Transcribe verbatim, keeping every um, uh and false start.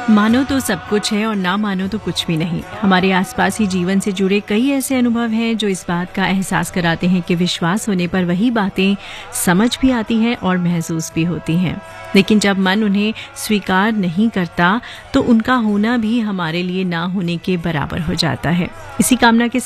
मानो तो सब कुछ है और ना मानो तो कुछ भी नहीं। हमारे आसपास ही जीवन से जुड़े कई ऐसे अनुभव हैं जो इस बात का एहसास कराते हैं कि विश्वास होने पर वही बातें समझ भी आती हैं और महसूस भी होती हैं। लेकिन जब मन उन्हें स्वीकार नहीं करता तो उनका होना भी हमारे लिए ना होने के बराबर हो जाता है। इसी कामना के